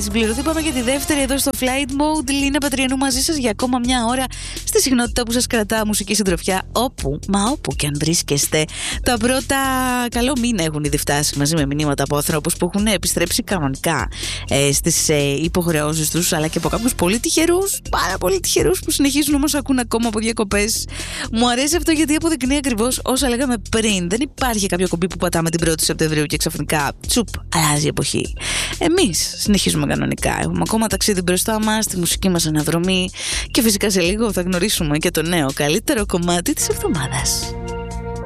συμπληρωθεί. Πάμε για τη δεύτερη εδώ στο Flight Mode. Λίνα Πατριανού μαζί σας για ακόμα μια ώρα στη συχνότητα που σας κρατά μουσική συντροφιά όπου και αν βρίσκεστε. Τα πρώτα καλό μήνα έχουν ήδη φτάσει μαζί με μηνύματα από ανθρώπους που έχουν επιστρέψει κανονικά στις υποχρεώσεις τους, αλλά και από κάποιους πολύ τυχερούς, πάρα πολύ τυχερούς που συνεχίζουν όμως ακούν ακόμα από διακοπές. Μου αρέσει αυτό γιατί αποδεικνύει ακριβώς όσα λέγαμε πριν. Δεν υπάρχει κάποιο κομπί που πατάμε την 1η Σεπτεμβρίου και ξαφνικά τσουπ, αλλάζει η εποχή. Εμείς συνεχίζουμε κανονικά. Έχουμε ακόμα ταξίδι μπροστά μας, τη μουσική μας αναδρομή και φυσικά σε λίγο θα γνωρίσουμε και το νέο καλύτερο κομμάτι της εβδομάδας.